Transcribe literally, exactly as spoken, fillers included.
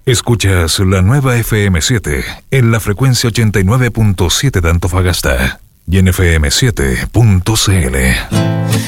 Escuchas la nueva F M siete en la frecuencia ochenta y nueve punto siete de Antofagasta y en F M siete punto C L.